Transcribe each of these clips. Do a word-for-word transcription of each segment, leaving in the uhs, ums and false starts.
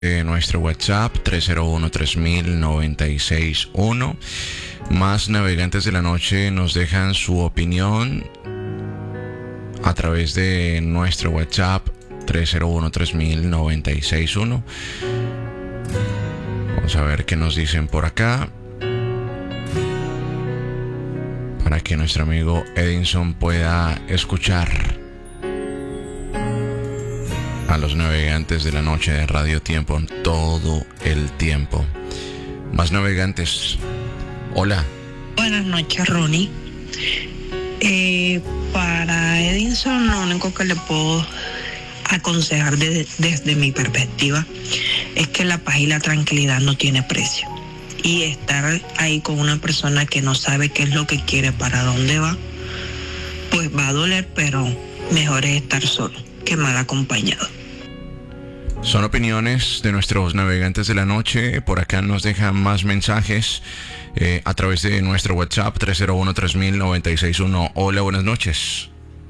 de nuestro WhatsApp tres cero uno, tres mil, noventa y seis uno. Más navegantes de la noche nos dejan su opinión a través de nuestro WhatsApp tres cero uno, tres mil, noventa y seis uno. Vamos a ver qué nos dicen por acá, para que nuestro amigo Edinson pueda escuchar a los navegantes de la noche de Radio Tiempo todo el tiempo. Más navegantes. Hola. Buenas noches, Ronnie. Eh, para Edinson, lo único que le puedo aconsejar de, desde mi perspectiva es que la paz y la tranquilidad no tiene precio. Y estar ahí con una persona que no sabe qué es lo que quiere, para dónde va, pues va a doler, pero mejor es estar solo que mal acompañado. Son opiniones de nuestros navegantes de la noche. Por acá nos dejan más mensajes eh, a través de nuestro WhatsApp tres cero uno, tres mil, noventa y seis uno. Hola, buenas noches.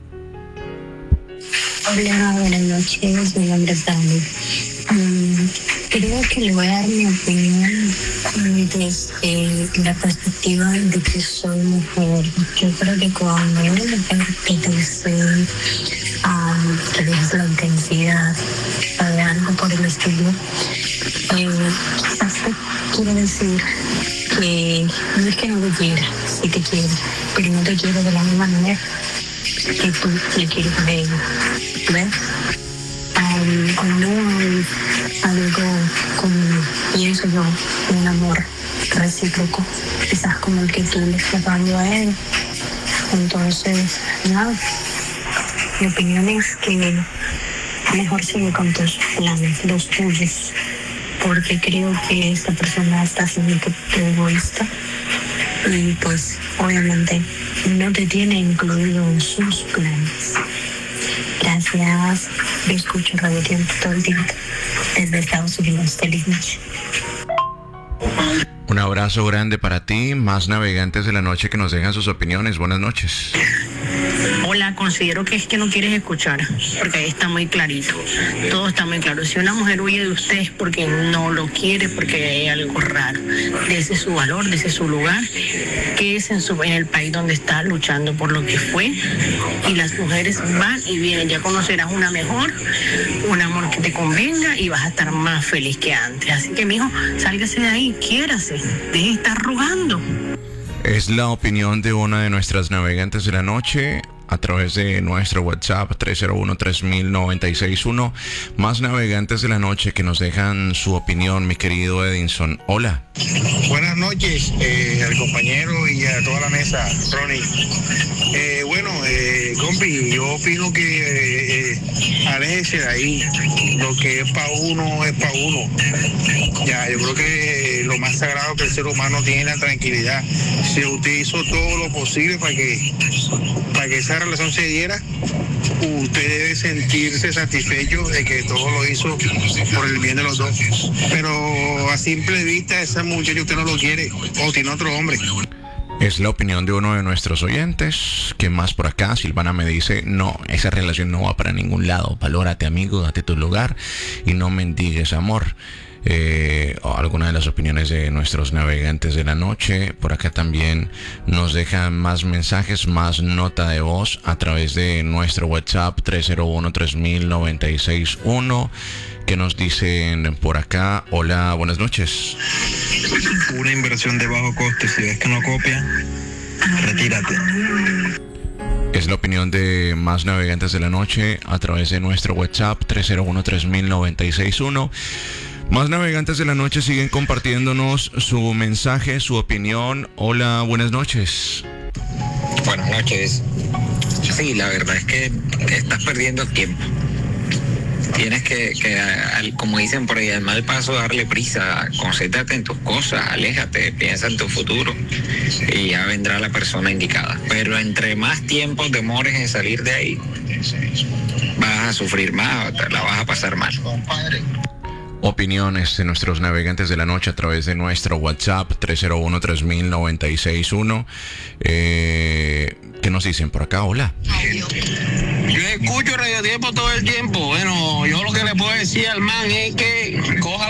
Hola, buenas noches. Mi nombre es Dani. Um, creo que le voy a dar mi opinión desde la perspectiva de que soy mujer. Yo creo que cuando una mujer que te dice um, que dejas la intensidad de algo por el estilo, eh, quizás te quiere decir que no es que no te quiera, sí te quiere, pero no te quiere de la misma manera que tú le quieres de ella. ¿Ves? Um, cuando hay algo como, pienso yo, un amor recíproco, quizás como el que tú le estás dando a él, entonces, nada, mi opinión es que mejor sigue con tus planes, los tuyos, porque creo que esta persona está siendo un poquito egoísta y pues obviamente no te tiene incluido en sus planes. Gracias. Yo escucho Radio Tiempo todo el tiempo desde Estados Unidos. Feliz noche. Un abrazo grande para ti. Más navegantes de la noche que nos dejan sus opiniones. Buenas noches. Hola, considero que es que no quieres escuchar, porque ahí está muy clarito, todo está muy claro. Si una mujer huye de usted es porque no lo quiere, porque hay algo raro. Dese su valor, dese su lugar, que es en, su, en el país donde está luchando por lo que fue, y las mujeres van y vienen. Ya conocerás una mejor, un amor que te convenga y vas a estar más feliz que antes. Así que, mijo, sálgase de ahí, quiérase, deje de estar rogando. Es la opinión de una de nuestras navegantes de la noche a través de nuestro WhatsApp tres cero uno, tres mil, noventa y seis uno. Más navegantes de la noche que nos dejan su opinión, mi querido Edinson. Hola. Buenas noches eh, al compañero y a toda la mesa, Ronnie. Eh, bueno, eh, compi, yo opino que eh, eh, aléjese de ahí. Lo que es para uno es para uno. Ya, yo creo que lo más sagrado que el ser humano tiene es la tranquilidad. Si usted hizo todo lo posible para que, para que esa relación se diera, usted debe sentirse satisfecho de que todo lo hizo por el bien de los dos. Pero a simple vista, esa muchacha usted no lo quiere, o tiene otro hombre. Es la opinión de uno de nuestros oyentes. ¿Qué más por acá? Silvana me dice, no, esa relación no va para ningún lado. Valórate, amigo, date tu lugar y no mendigues amor. Eh, o alguna de las opiniones de nuestros navegantes de la noche. Por acá también nos dejan más mensajes, más nota de voz a través de nuestro WhatsApp tres cero uno, tres mil, noventa y seis uno, que nos dicen por acá. Hola, buenas noches. Una inversión de bajo coste, si ves que no copia, retírate. Es la opinión de más navegantes de la noche a través de nuestro WhatsApp tres cero uno, tres mil, noventa y seis uno. Más navegantes de la noche siguen compartiéndonos su mensaje, su opinión. Hola, buenas noches. Buenas noches. Sí, la verdad es que estás perdiendo tiempo. Tienes que, que al, como dicen por ahí, al mal paso darle prisa. Concéntrate en tus cosas, aléjate, piensa en tu futuro y ya vendrá la persona indicada. Pero entre más tiempo demores en salir de ahí, vas a sufrir más, te la vas a pasar mal. Opiniones de nuestros navegantes de la noche a través de nuestro WhatsApp tres cero uno, tres mil, noventa y seis uno. Eh, ¿Qué nos dicen por acá? Hola. Yo escucho Radio Tiempo todo el tiempo. Bueno, yo lo que le puedo decir al man es que coja